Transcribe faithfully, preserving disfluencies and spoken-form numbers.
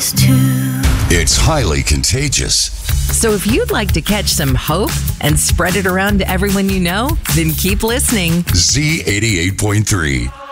is too. It's highly contagious. So if you'd like to catch some hope and spread it around to everyone you know, then keep listening. Z eighty-eight point three.